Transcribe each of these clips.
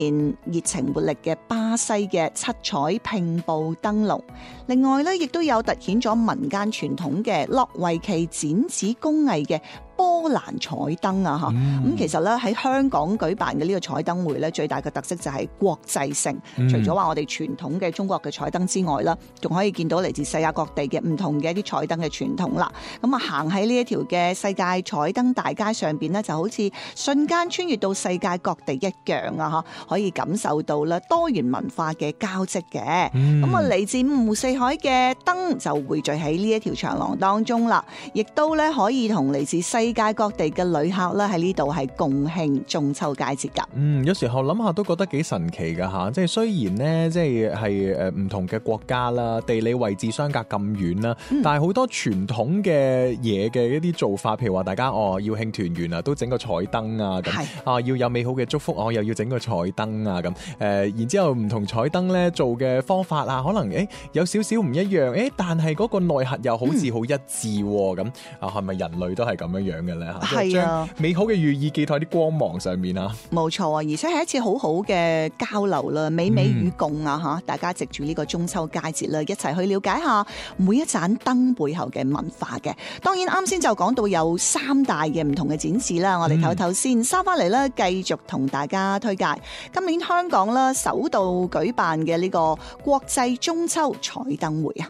熱情活力嘅巴西嘅七彩拼布燈籠，另外咧亦都有突顯咗民間傳統嘅諾維奇剪紙工藝嘅波蘭彩燈啊！咁其實咧喺香港舉辦嘅呢個彩燈會咧，最大嘅特色就係國際性。除咗話我哋傳統嘅中國嘅彩燈之外啦，仲可以見到嚟自世界各地嘅唔同嘅一啲彩燈嘅傳統啦。咁啊，行喺呢一條嘅世界彩燈大街上邊咧，就好似瞬間穿越到世界各地一樣啊！可以感受到啦多元文化嘅交織嘅。咁啊，嚟自五湖四海嘅燈就匯聚喺呢一條長廊當中啦，亦都咧可以同嚟自世界各地嘅旅客咧喺呢度係共慶中秋佳節噶。 有時候諗下都覺得幾神奇噶吓，即係雖然呢，即係唔同嘅國家啦，地理位置相隔咁遠啦，但係好多傳統嘅嘢嘅一啲做法，譬如話大家要慶團圓啊，都整個彩燈啊，咁要有美好嘅祝福，又要整個彩燈啊，咁然之後唔同彩燈咧做嘅方法啊，可能有少少唔一樣，但係嗰個內核又好似好一致咁。係咪人類都係咁樣嘅咧？係將美好嘅寓意寄託喺啲光芒上面啊！ 冇錯啊，而且係一次好好嘅交流啦，美美與共啊！大家藉住呢個中秋佳節啦，一齊去了解下每一盞燈背後嘅文化嘅。當然啱先就講到有3大嘅唔同嘅展示啦，我哋唞唞先，收翻嚟咧繼續同大家推介今年香港啦首度舉辦嘅呢個國際中秋彩燈會啊！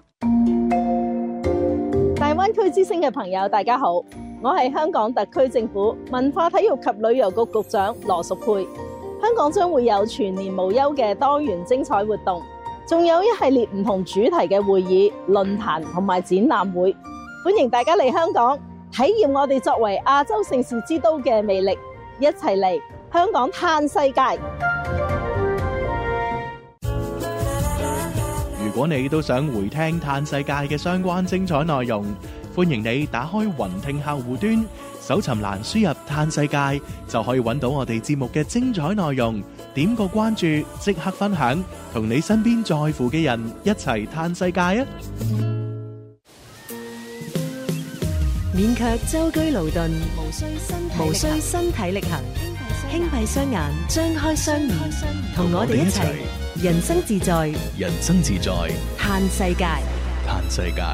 大灣區之星嘅朋友，大家好，我係香港特區政府文化體育及旅遊局局長羅淑佩。香港將會有全年無休嘅多元精彩活動，仲有一系列唔同主題嘅會議、論壇同埋展覽會，歡迎大家嚟香港體驗我哋作為亞洲盛事之都嘅魅力，一齊嚟香港嘆世界。 如果你都想回聽嘆世界嘅相關精彩內容，歡迎你打開雲聽客戶端，搜尋欄輸入嘆世界，就可以揾到我哋節目嘅精彩內容。點個關注，即刻分享，同你身邊在乎嘅人一齊嘆世界啊！ 勉強舟車勞頓，無需身體力行，輕閉雙眼，張開雙耳，同我哋一齊人生自在， 人生自在， 嘆世界， 嘆世界。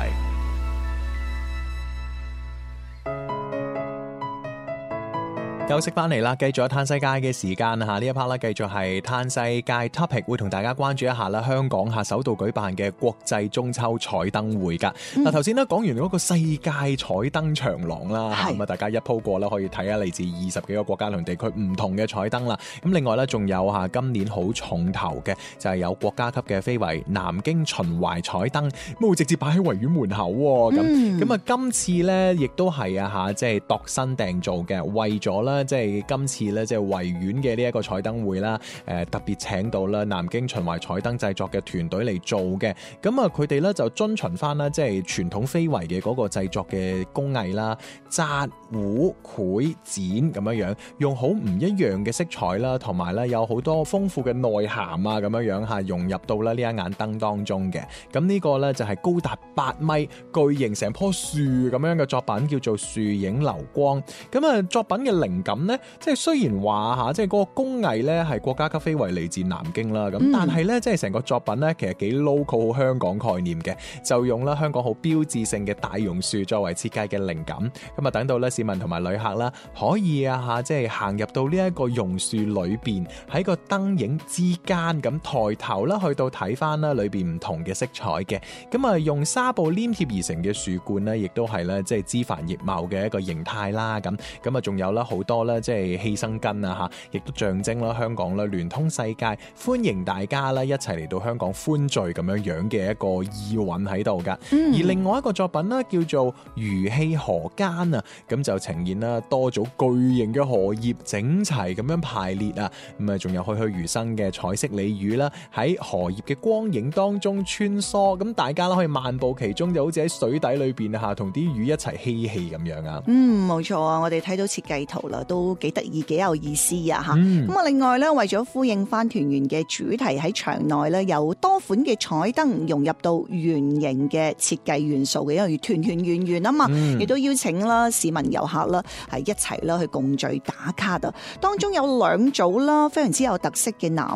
休息翻嚟啦，繼續有嘆世界嘅時間吓，呢一 part 咧繼續係嘆世界 topic， 會同大家關注一下啦，香港吓首度舉辦嘅國際中秋彩燈會噶。嗱，頭先咧講完嗰個世界彩燈長廊啦，咁啊大家一鋪過啦，可以睇下嚟自20幾個國家同地區唔同嘅彩燈啦。咁另外咧仲有吓今年好重頭嘅就係有國家級嘅非遺南京秦淮彩燈，咁會直接擺喺維園門口咁啊今次咧亦都係吓即係度身訂造嘅，為咗咧即係今次咧，即係維園嘅呢一個彩燈會啦，特別請到啦南京秦淮彩燈製作嘅團隊嚟做嘅。咁啊，佢哋咧就遵循翻啦，即係傳統非遺嘅嗰個製作嘅工藝啦，紮、糊、繪、剪咁樣樣，用好唔一樣嘅色彩啦，同埋咧有好多豐富嘅內涵啊，咁樣樣吓融入到啦呢一眼燈當中嘅。咁呢個咧就係高達8米巨型成棵樹咁樣嘅作品，叫做樹影流光。咁啊，作品嘅靈感咧，即係雖然話吓，即係嗰個工藝咧係國家級非遺嚟自南京啦，咁但係咧即係成個作品咧其實幾 local 好香港概念嘅，就用啦香港好標誌性嘅大榕樹作為設計嘅靈感。咁啊，等到咧市民同埋旅客啦，可以吓即係行入到呢一個榕樹裏邊，喺個燈影之間咁抬頭啦，去到睇翻啦裏邊唔同嘅色彩嘅。咁啊，用紗布黏貼而成嘅樹冠咧，亦都係咧即係枝繁葉茂嘅一個形態啦。咁啊，仲有啦好多啦，即係氣生根啊吓，亦都象徵啦香港啦聯通世界，歡迎大家啦一齊嚟到香港歡聚咁樣樣嘅一個意韻喺度噶。而另外一個作品呢，叫做魚戲河間啊，咁就呈現啦多組巨型嘅荷葉整齊咁樣排列啊，咁啊仲有栩栩如生嘅彩色鯉魚啦喺荷葉嘅光影當中穿梭，咁大家啦可以漫步其中，就好似喺水底裏邊啊同啲魚一齊嬉戲咁樣啊。 冇錯啊，我哋睇到設計圖啦， 都幾得意幾有意思啊嚇。咁啊另外咧，為咗呼應翻團圓嘅主題，喺場內咧有多款嘅彩燈融入到圓形嘅設計元素嘅，因為團團圓圓啊嘛，亦都邀請啦市民遊客啦係一齊啦去共聚打卡啊。當中有2組啦非常之有特色嘅男